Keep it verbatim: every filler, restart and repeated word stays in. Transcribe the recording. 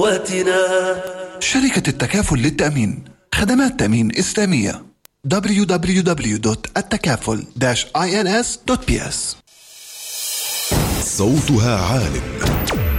شركة التكافل للتأمين، خدمات تأمين إسلامية. دبليو دبليو دبليو دوت التكافل داش إنس دوت بي إس. صوتها عالٍ.